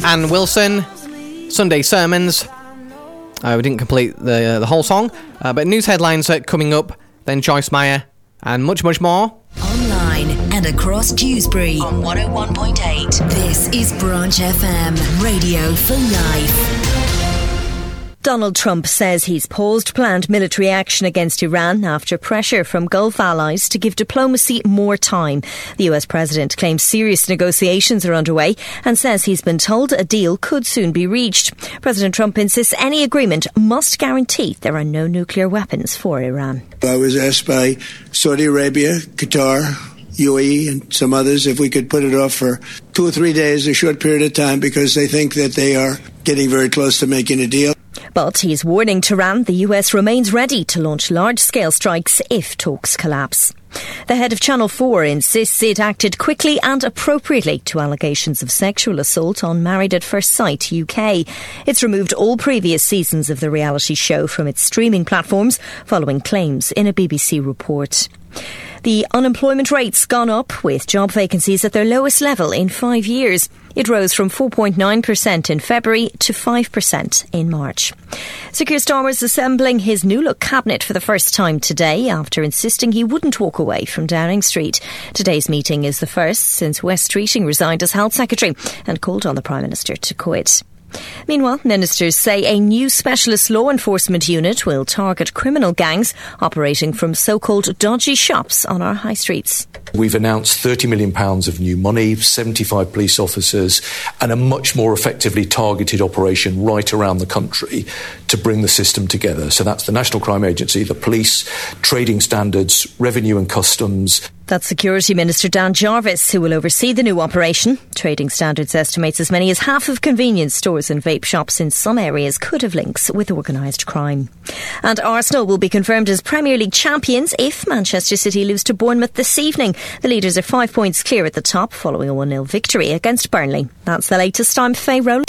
Ann Wilson, Sunday Sermons. We didn't complete the whole song, but news headlines coming up, then Joyce Meyer, and much, much more. Online and across Dewsbury on 101.8. This is Branch FM, radio for life. Donald Trump says he's paused planned military action against Iran after pressure from Gulf allies to give diplomacy more time. The US president claims serious negotiations are underway and says he's been told a deal could soon be reached. President Trump insists any agreement must guarantee there are no nuclear weapons for Iran. I was asked by Saudi Arabia, Qatar, UAE and some others if we could put it off for 2 or 3 days, a short period of time, because they think that they are getting very close to making a deal. But he's warning Tehran the US remains ready to launch large-scale strikes if talks collapse. The head of Channel 4 insists it acted quickly and appropriately to allegations of sexual assault on Married at First Sight UK. It's removed all previous seasons of the reality show from its streaming platforms following claims in a BBC report. The unemployment rate's gone up, with job vacancies at their lowest level in 5 years. It rose from 4.9% in February to 5% in March. Sir Keir Starmer's assembling his new-look cabinet for the first time today after insisting he wouldn't walk away from Downing Street. Today's meeting is the first since Wes Streeting resigned as Health Secretary and called on the Prime Minister to quit. Meanwhile, ministers say a new specialist law enforcement unit will target criminal gangs operating from so-called dodgy shops on our high streets. We've announced £30 million of new money, 75 police officers, and a much more effectively targeted operation right around the country to bring the system together. So that's the National Crime Agency, the police, trading standards, revenue and customs. That's Security Minister Dan Jarvis, who will oversee the new operation. Trading Standards estimates as many as half of convenience stores and vape shops in some areas could have links with organised crime. And Arsenal will be confirmed as Premier League champions if Manchester City lose to Bournemouth this evening. The leaders are 5 points clear at the top following a 1-0 victory against Burnley. That's the latest. I'm Faye Rowland.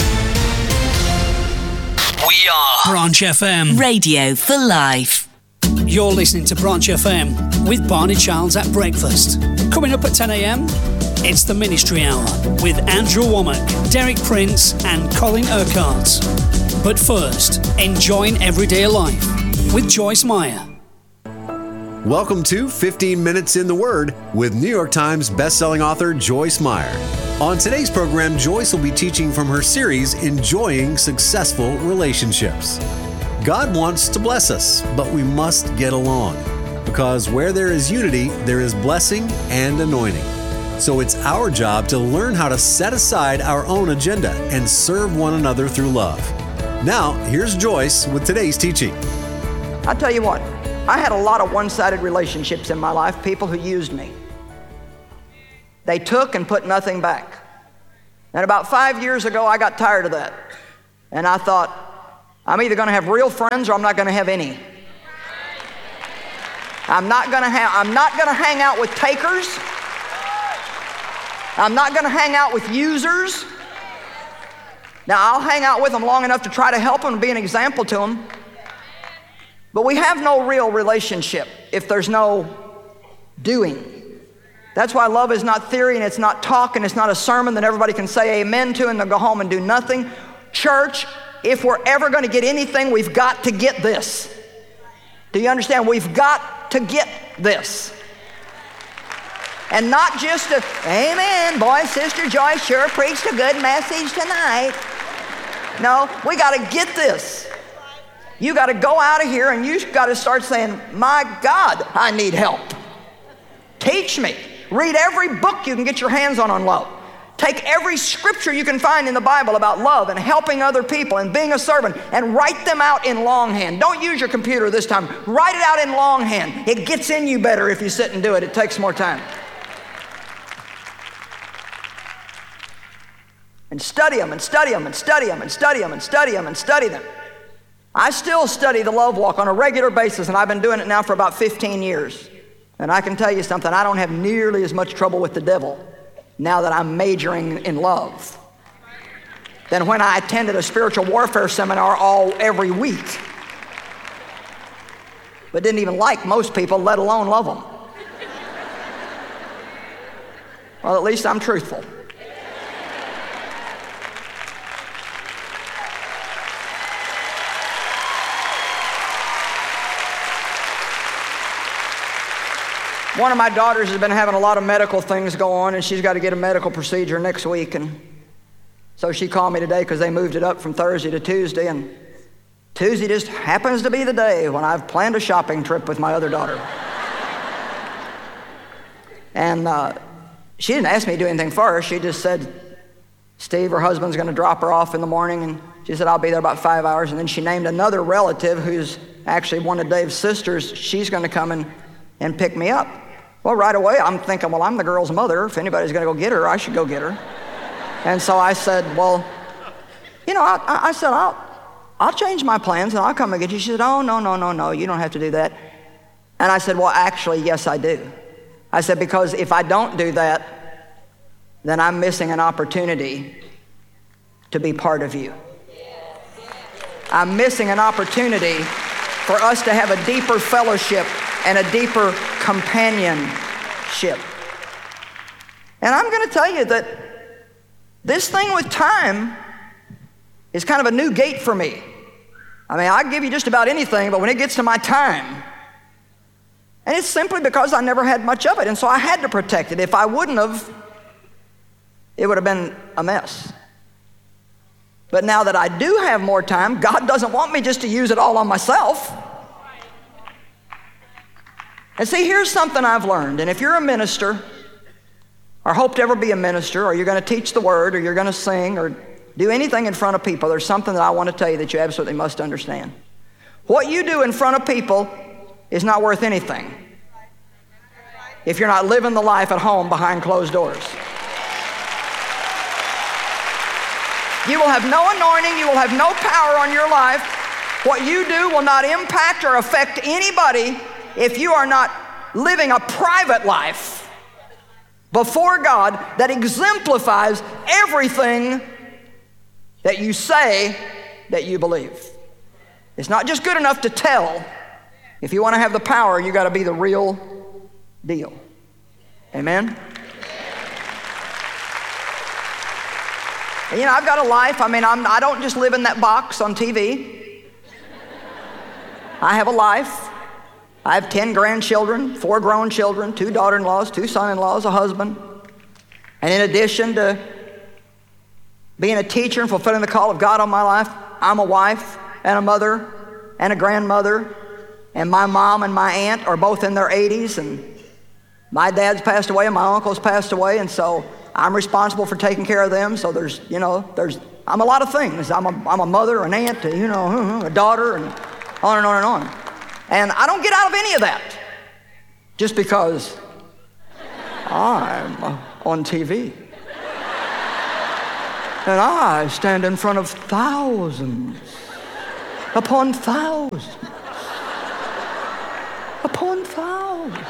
We are Branch FM, Radio for life. You're listening to Branch FM with Barney Childs at breakfast. Coming up at 10 a.m, it's the Ministry Hour with Andrew Womack, Derek Prince and Colin Urquhart. But first, enjoying everyday life with Joyce Meyer. Welcome to 15 Minutes in the Word with New York Times bestselling author Joyce Meyer. On today's program, Joyce will be teaching from her series, Enjoying Successful Relationships. God wants to bless us, but we must get along. Because where there is unity, there is blessing and anointing. So it's our job to learn how to set aside our own agenda and serve one another through love. Now, here's Joyce with today's teaching. I'll tell you what, I had a lot of one-sided relationships in my life, people who used me. They took and put nothing back. And about 5 years ago, I got tired of that. And I thought, I'm either going to have real friends or I'm not going to have any. I'm not going to hang out with takers. I'm not going to hang out with users. Now, I'll hang out with them long enough to try to help them and be an example to them. But we have no real relationship if there's no doing. That's why love is not theory and it's not talk and it's not a sermon that everybody can say amen to and then go home and do nothing. Church, if we're ever going to get anything, we've got to get this. Do you understand? We've got to get this. And not just a, amen, boy, Sister Joyce sure preached a good message tonight. No, we got to get this. You got to go out of here and you got to start saying, my God, I need help. Teach me. Read every book you can get your hands on love. Take every scripture you can find in the Bible about love and helping other people and being a servant and write them out in longhand. Don't use your computer this time. Write it out in longhand. It gets in you better if you sit and do it. It takes more time. And study them and study them and study them and study them and study them and study them. I still study the love walk on a regular basis, and I've been doing it now for about 15 years. And I can tell you something, I don't have nearly as much trouble with the devil now that I'm majoring in love than when I attended a spiritual warfare seminar every week, but didn't even like most people, let alone love them. Well, at least I'm truthful. One of my daughters has been having a lot of medical things go on, and she's got to get a medical procedure next week. And so she called me today because they moved it up from Thursday to Tuesday. And Tuesday just happens to be the day when I've planned a shopping trip with my other daughter. And she didn't ask me to do anything for her. She just said, Steve, her husband's going to drop her off in the morning. And she said, I'll be there about 5 hours. And then she named another relative who's actually one of Dave's sisters. She's going to come and pick me up. Well, right away, I'm thinking, well, I'm the girl's mother. If anybody's going to go get her, I should go get her. And so I said, well, you know, I said, I'll change my plans and I'll come and get you. She said, oh, no, you don't have to do that. And I said, well, actually, yes, I do. I said, because if I don't do that, then I'm missing an opportunity to be part of you. I'm missing an opportunity for us to have a deeper fellowship and a deeper companionship. And I'm going to tell you that this thing with time is kind of a new gate for me. I mean, I give you just about anything, but when it gets to my time, and it's simply because I never had much of it, and so I had to protect it. If I wouldn't have, it would have been a mess. But now that I do have more time, God doesn't want me just to use it all on myself. And see, here's something I've learned. And if you're a minister, or hope to ever be a minister, or you're going to teach the word, or you're going to sing, or do anything in front of people, there's something that I want to tell you that you absolutely must understand. What you do in front of people is not worth anything if you're not living the life at home behind closed doors. You will have no anointing, you will have no power on your life. What you do will not impact or affect anybody if you are not living a private life before God that exemplifies everything that you say that you believe. It's not just good enough to tell. If you want to have the power, you got to be the real deal. Amen? And you know, I've got a life. I mean, I don't just live in that box on TV. I have a life. I have 10 grandchildren, 4 grown children, 2 daughter-in-laws, 2 son-in-laws, a husband. And in addition to being a teacher and fulfilling the call of God on my life, I'm a wife and a mother and a grandmother. And my mom and my aunt are both in their 80s. And my dad's passed away and my uncle's passed away. And so I'm responsible for taking care of them. So I'm a lot of things. I'm a mother, an aunt, a daughter, and on and on and on. And I don't get out of any of that just because I'm on TV. And I stand in front of thousands upon thousands upon thousands.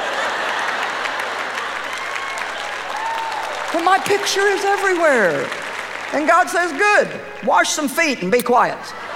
And my picture is everywhere. And God says, good, wash some feet and be quiet.